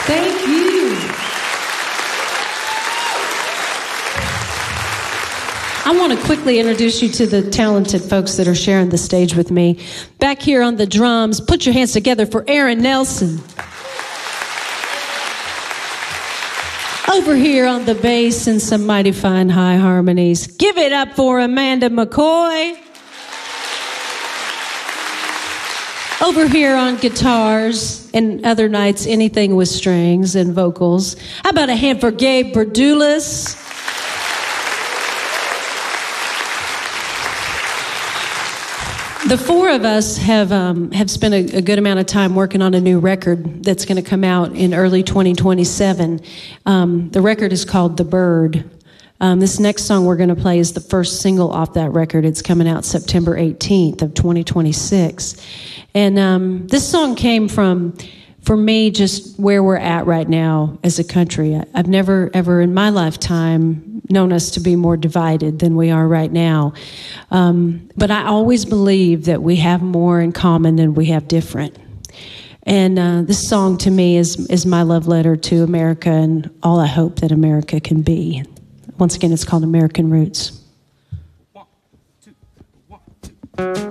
Thank you. I want to quickly introduce you to the talented folks that are sharing the stage with me. Back here on the drums, put your hands together for Aaron Nelson. Over here on the bass and some mighty fine high harmonies, give it up for Amanda McCoy. Over here on guitars and other nights, anything with strings and vocals. How about a hand for Gabe Berdulis? The four of us have spent a good amount of time working on a new record that's going to come out in early 2027. The record is called The Bird. This next song we're going to play is the first single off that record. It's coming out September 18th of 2026. And this song came from, for me, just where we're at right now as a country. I've never, ever in my lifetime known us to be more divided than we are right now. But I always believe that we have more in common than we have different. And this song to me is my love letter to America and all I hope that America can be. Once again, it's called American Roots. 1, 2, 1, 2.